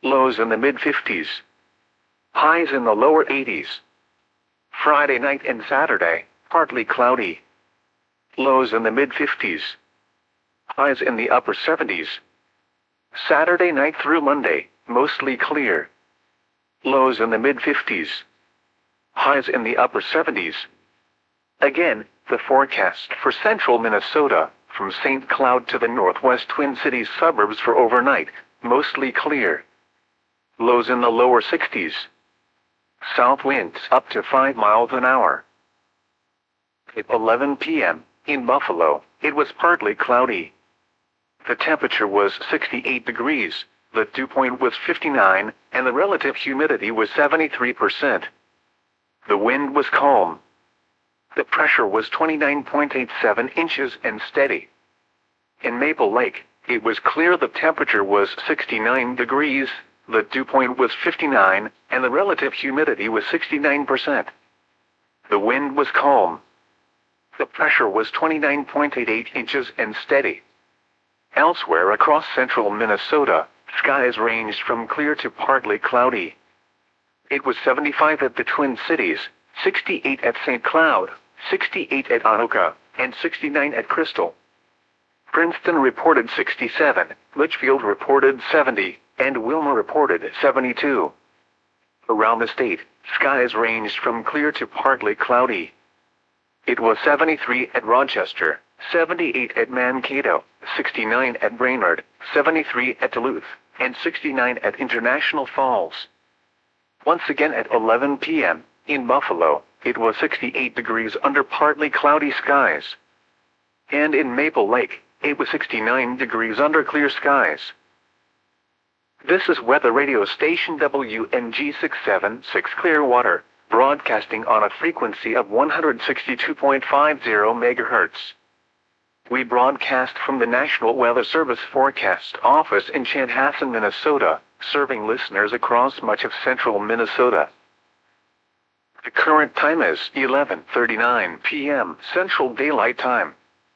Lows in the mid-50s. Highs in the lower 80s. Friday night and Saturday, partly cloudy. Lows in the mid-50s. Highs in the upper 70s. Saturday night through Monday, mostly clear. Lows in the mid-50s. Highs in the upper 70s. Again, the forecast for central Minnesota, from St. Cloud to the northwest Twin Cities suburbs for overnight, mostly clear. Lows in the lower 60s. South winds up to 5 miles an hour. At 11 p.m., in Buffalo, it was partly cloudy. The temperature was 68 degrees, the dew point was 59, and the relative humidity was 73%. The wind was calm. The pressure was 29.87 inches and steady. In Maple Lake, it was clear. The temperature was 69 degrees, the dew point was 59, and the relative humidity was 69%. The wind was calm. The pressure was 29.88 inches and steady. Elsewhere across central Minnesota, skies ranged from clear to partly cloudy. It was 75 at the Twin Cities, 68 at St. Cloud, 68 at Anoka, and 69 at Crystal. Princeton reported 67, Litchfield reported 70, and Wilmer reported 72. Around the state, skies ranged from clear to partly cloudy. It was 73 at Rochester, 78 at Mankato, 69 at Brainerd, 73 at Duluth, and 69 at International Falls. Once again at 11 p.m., in Buffalo, it was 68 degrees under partly cloudy skies. And in Maple Lake, it was 69 degrees under clear skies. This is weather radio station WNG 676 Clearwater, broadcasting on a frequency of 162.50 MHz. We broadcast from the National Weather Service Forecast Office in Chanhassen, Minnesota, serving listeners across much of central Minnesota. The current time is 11:39 p.m. Central Daylight Time.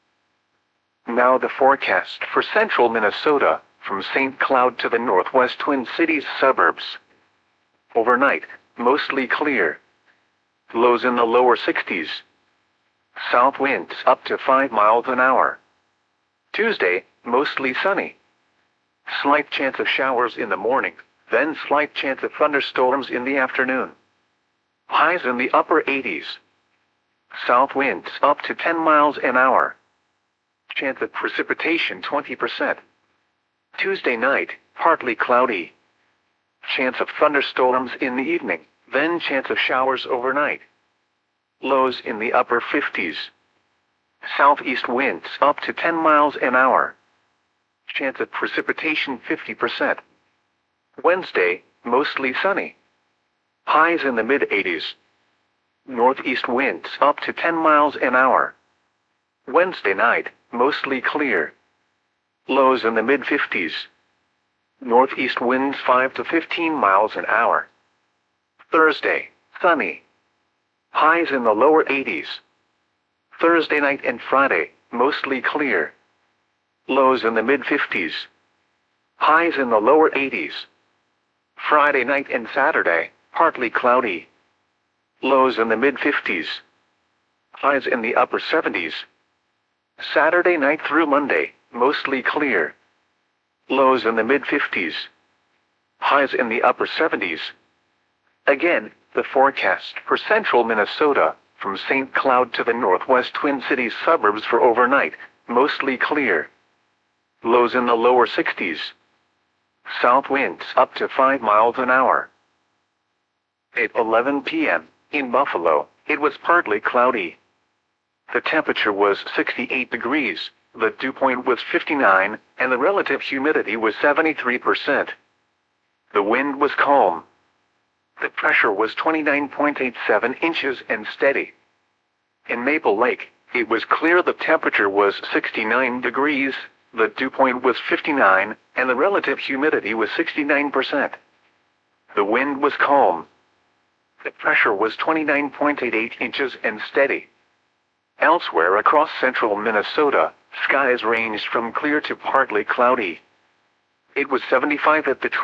Now the forecast for central Minnesota, from St. Cloud to the northwest Twin Cities suburbs. Overnight, mostly clear. Lows in the lower 60s. South winds up to 5 miles an hour. Tuesday, mostly sunny. Slight chance of showers in the morning, then slight chance of thunderstorms in the afternoon. Highs in the upper 80s. South winds up to 10 miles an hour. Chance of precipitation 20%. Tuesday night, partly cloudy. Chance of thunderstorms in the evening, then chance of showers overnight. Lows in the upper 50s. Southeast winds up to 10 miles an hour. Chance of precipitation 50%. Wednesday, mostly sunny. Highs in the mid-80s. Northeast winds up to 10 miles an hour. Wednesday night, mostly clear. Lows in the mid-50s. Northeast winds 5 to 15 miles an hour. Thursday, sunny. Highs in the lower 80s. Thursday night and Friday, mostly clear. Lows in the mid-50s. Highs in the lower 80s. Friday night and Saturday, partly cloudy. Lows in the mid-50s. Highs in the upper 70s. Saturday night through Monday, mostly clear. Lows in the mid-50s. Highs in the upper 70s. Again, the forecast for central Minnesota, from St. Cloud to the northwest Twin Cities suburbs for overnight, mostly clear. Lows in the lower 60s. South winds up to 5 miles an hour. At 11 p.m., in Buffalo, it was partly cloudy. The temperature was 68 degrees, the dew point was 59, and the relative humidity was 73%. The wind was calm. The pressure was 29.87 inches and steady. In Maple Lake, it was clear. The temperature was 69 degrees, the dew point was 59, and the relative humidity was 69%. The wind was calm. The pressure was 29.88 inches and steady. Elsewhere across central Minnesota, skies ranged from clear to partly cloudy. It was 75 at the